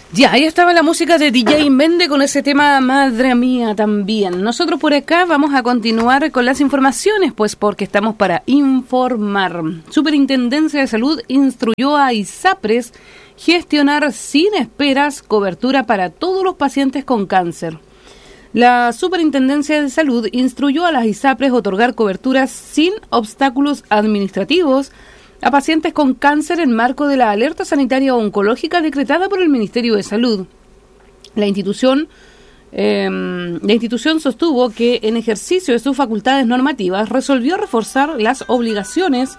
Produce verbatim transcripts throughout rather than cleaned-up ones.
Ya, ahí estaba la música de D J Mende con ese tema Madre Mía también. Nosotros por acá vamos a continuar con las informaciones, pues porque estamos para informar. Superintendencia de Salud instruyó a ISAPRES gestionar sin esperas cobertura para todos los pacientes con cáncer. La Superintendencia de Salud instruyó a las ISAPRES otorgar coberturas sin obstáculos administrativos a pacientes con cáncer en marco de la alerta sanitaria oncológica decretada por el Ministerio de Salud. La institución, eh, la institución sostuvo que en ejercicio de sus facultades normativas resolvió reforzar las obligaciones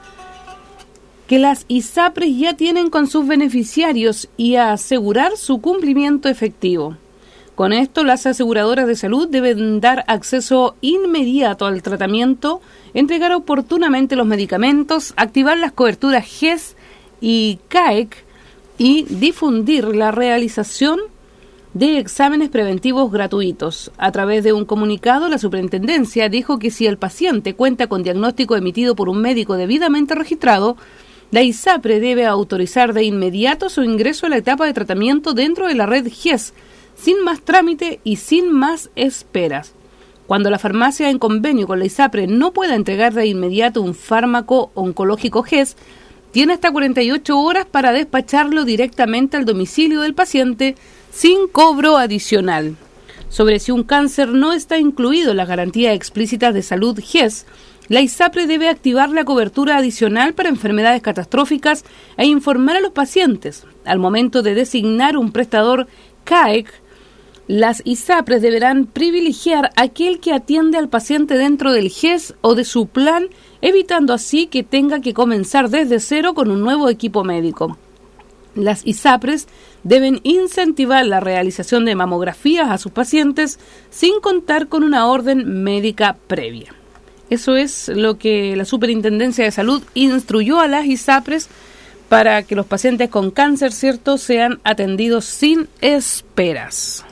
que las ISAPRES ya tienen con sus beneficiarios y a asegurar su cumplimiento efectivo. Con esto, las aseguradoras de salud deben dar acceso inmediato al tratamiento, entregar oportunamente los medicamentos, activar las coberturas G E S y C A E C y difundir la realización de exámenes preventivos gratuitos. A través de un comunicado, la superintendencia dijo que si el paciente cuenta con diagnóstico emitido por un médico debidamente registrado, la ISAPRE debe autorizar de inmediato su ingreso a la etapa de tratamiento dentro de la red G E S, sin más trámite y sin más esperas. Cuando la farmacia en convenio con la ISAPRE no pueda entregar de inmediato un fármaco oncológico G E S, tiene hasta cuarenta y ocho horas para despacharlo directamente al domicilio del paciente sin cobro adicional. Sobre si un cáncer no está incluido en las garantías explícitas de salud G E S, la ISAPRE debe activar la cobertura adicional para enfermedades catastróficas e informar a los pacientes. Al momento de designar un prestador C A E C, las ISAPRES deberán privilegiar aquel que atiende al paciente dentro del G E S o de su plan, evitando así que tenga que comenzar desde cero con un nuevo equipo médico. Las ISAPRES deben incentivar la realización de mamografías a sus pacientes sin contar con una orden médica previa. Eso es lo que la Superintendencia de Salud instruyó a las ISAPRES para que los pacientes con cáncer, ¿cierto?, sean atendidos sin esperas.